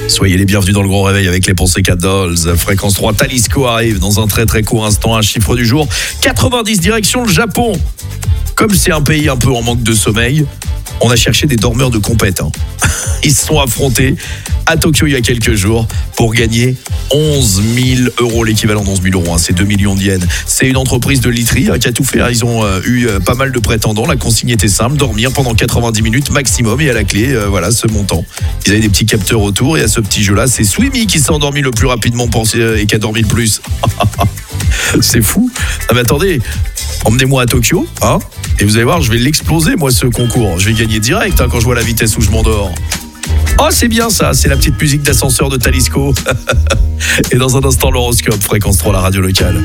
Soyez les bienvenus dans le Grand Réveil avec les Ponseca Dolls. Fréquence 3, Talisco arrive dans un très très court instant. Un chiffre du jour, 90 direction le Japon. Comme c'est un pays un peu en manque de sommeil, on a cherché des dormeurs de compète. Ils se sont affrontés à Tokyo il y a quelques jours pour gagner 11 000 €, l'équivalent d'11 000 €. C'est 2 millions de yens. C'est une entreprise de literie qui a tout fait. Ils ont eu pas mal de prétendants. La consigne était simple, dormir pendant 90 minutes maximum et à la clé, voilà ce montant. Ils avaient des petits capteurs autour et à ce petit jeu-là, c'est Swimmy qui s'est endormi le plus rapidement et qui a dormi le plus. C'est fou. Non mais attendez, emmenez-moi à Tokyo, et vous allez voir, je vais l'exploser moi ce concours. Je vais gagner direct quand je vois la vitesse où je m'endors. Oh, c'est bien ça, c'est la petite musique d'ascenseur de Talisco. Et dans un instant, l'horoscope, Fréquence 3, la radio locale.